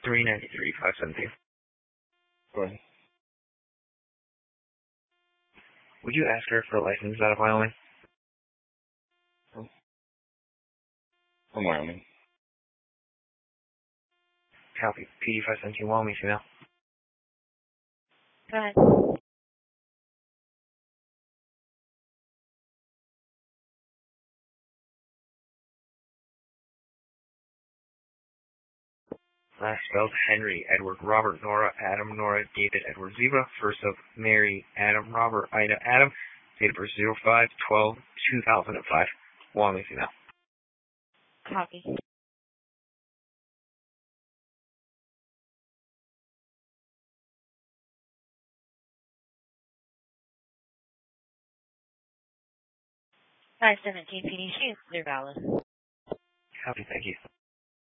$393,517. Go ahead. Would you ask her for a license out of Wyoming? From Wyoming. Copy. PD517 Wyoming, female. Go ahead. Last spelled Henry, Edward, Robert, Nora, Adam, Nora, David, Edward, Zebra. First of Mary, Adam, Robert, Ida, Adam. Date of birth 05/12/2005. Wyoming, female. Copy. $517 PDQ, they're valid. Copy, thank you.